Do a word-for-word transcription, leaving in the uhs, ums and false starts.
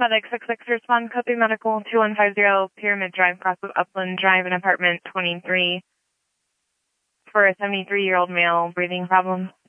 Medic six six respond, Copy Medical two one five zero, Pyramid Drive, cross of Upland Drive in apartment twenty-three for a seventy-three-year-old male breathing problem.